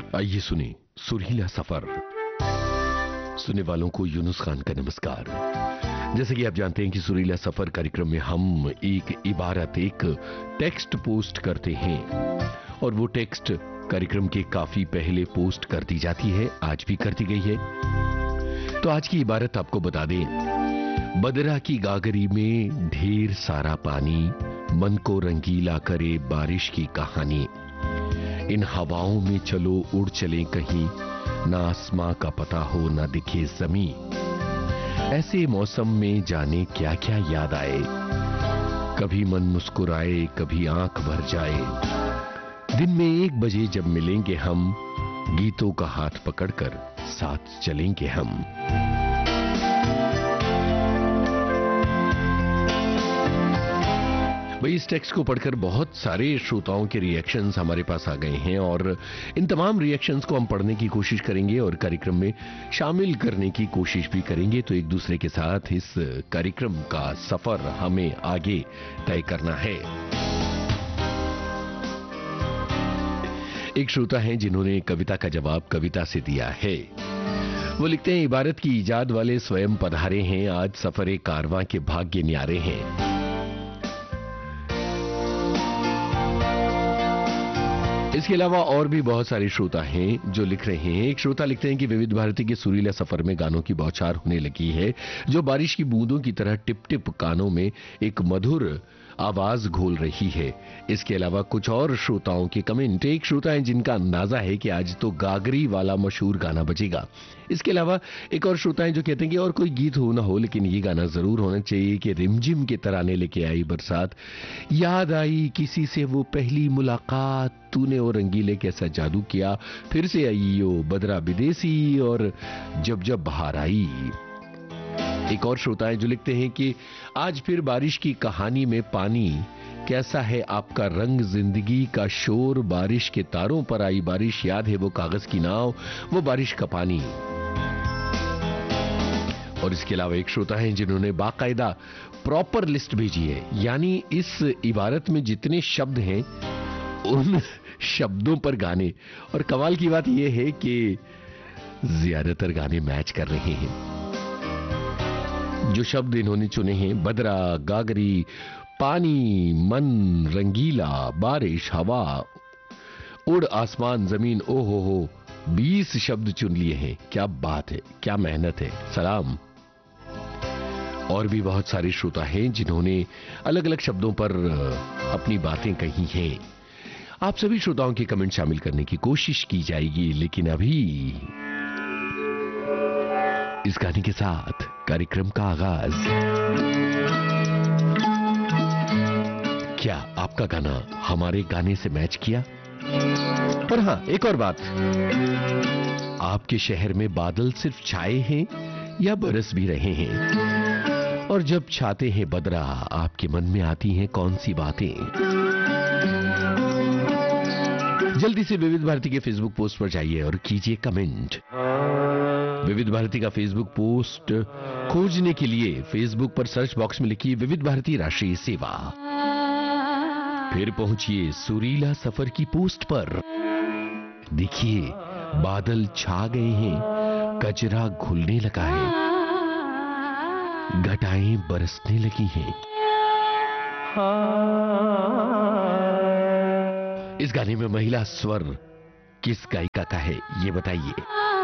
आइए सुने सुरीला सफर। सुनने वालों को यूनुस खान का नमस्कार। जैसे कि आप जानते हैं कि सुरीला सफर कार्यक्रम में हम एक इबारत, एक टेक्स्ट पोस्ट करते हैं और वो टेक्स्ट कार्यक्रम के काफी पहले पोस्ट कर दी जाती है, आज भी कर दी गई है। तो आज की इबारत आपको बता दें। बदरा की गागरी में ढेर सारा पानी, मन को रंगीला करे बारिश की कहानी। इन हवाओं में चलो उड़ चलें कहीं, ना आसमां का पता हो ना दिखे जमीन। ऐसे मौसम में जाने क्या क्या याद आए, कभी मन मुस्कुराए कभी आंख भर जाए। दिन में 1 बजे जब मिलेंगे हम, गीतों का हाथ पकड़कर साथ चलेंगे हम। भाई, इस टेक्स्ट को पढ़कर बहुत सारे श्रोताओं के रिएक्शंस हमारे पास आ गए हैं और इन तमाम रिएक्शंस को हम पढ़ने की कोशिश करेंगे और कार्यक्रम में शामिल करने की कोशिश भी करेंगे। तो एक दूसरे के साथ इस कार्यक्रम का सफर हमें आगे तय करना है। एक श्रोता हैं जिन्होंने कविता का जवाब कविता से दिया है। वो लिखते हैं, इबारत की इजाद वाले स्वयं पधारे हैं, आज सफरे कारवां के भाग्य न्यारे हैं। इसके अलावा और भी बहुत सारे श्रोता हैं जो लिख रहे हैं। एक श्रोता लिखते हैं कि विविध भारती के सुरीला सफर में गानों की बौछार होने लगी है, जो बारिश की बूंदों की तरह टिप टिप कानों में एक मधुर आवाज घोल रही है। इसके अलावा कुछ और श्रोताओं के कमेंट। एक श्रोता है जिनका अंदाजा है कि आज तो गागरी वाला मशहूर गाना बजेगा। इसके अलावा एक और श्रोता है जो कहते हैं कि और कोई गीत हो ना हो, लेकिन ये गाना जरूर होना चाहिए कि रिमझिम के तराने लेके आई बरसात, याद आई किसी से वो पहली मुलाकात, तूने वो रंगीले कैसा जादू किया, फिर से आई ओ बदरा विदेशी, और जब जब बहार आई। एक और श्रोता है जो लिखते हैं कि आज फिर बारिश की कहानी में पानी, कैसा है आपका रंग जिंदगी का शोर, बारिश के तारों पर आई बारिश, याद है वो कागज की नाव, वो बारिश का पानी। और इसके अलावा एक श्रोता है जिन्होंने बाकायदा प्रॉपर लिस्ट भेजी है, यानी इस इबारत में जितने शब्द हैं उन शब्दों पर गाने। और कमाल की बात यह है कि ज्यादातर गाने मैच कर रहे हैं। जो शब्द इन्होंने चुने हैं, बदरा, गागरी, पानी, मन, रंगीला, बारिश, हवा, उड़, आसमान, जमीन, ओ हो 20 शब्द चुन लिए हैं। क्या बात है, क्या मेहनत है, सलाम। और भी बहुत सारे श्रोता हैं जिन्होंने अलग अलग शब्दों पर अपनी बातें कही हैं। आप सभी श्रोताओं के कमेंट शामिल करने की कोशिश की जाएगी, लेकिन अभी इस गाने के साथ कार्यक्रम का आगाज। क्या आपका गाना हमारे गाने से मैच किया? और हां, एक और बात, आपके शहर में बादल सिर्फ छाए हैं या बरस भी रहे हैं? और जब छाते हैं बदरा, आपके मन में आती हैं कौन सी बातें? जल्दी से विविध भारती के फेसबुक पोस्ट पर जाइए और कीजिए कमेंट। विविध भारती का फेसबुक पोस्ट खोजने के लिए फेसबुक पर सर्च बॉक्स में लिखिए विविध भारती राष्ट्रीय सेवा, फिर पहुंचिए सुरीला सफर की पोस्ट पर। देखिए, बादल छा गए हैं, कचरा घुलने लगा है, घटाएं बरसने लगी हैं। इस गाने में महिला स्वर किस गायिका का है, ये बताइए।